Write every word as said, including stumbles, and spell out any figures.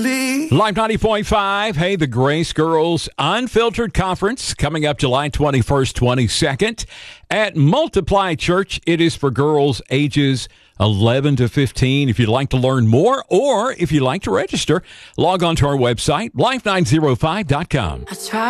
Live ninety point five. Hey, the Grace Girls Unfiltered Conference coming up July twenty-first, twenty-second at Multiply Church. It is for girls ages eleven to fifteen. If you'd like to learn more or if you'd like to register, log on to our website, life nine oh five dot com.